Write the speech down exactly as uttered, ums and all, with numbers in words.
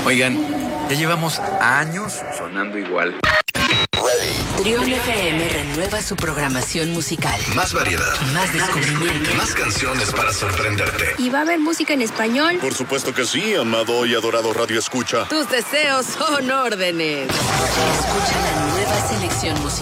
Oigan, ya llevamos años sonando igual. Trión F M renueva su programación musical. Más variedad. Más descubrimiento. Más canciones para sorprenderte. ¿Y va a haber música en español? Por supuesto que sí, amado y adorado Radio Escucha. Tus deseos son órdenes. Escucha la nueva selección musical.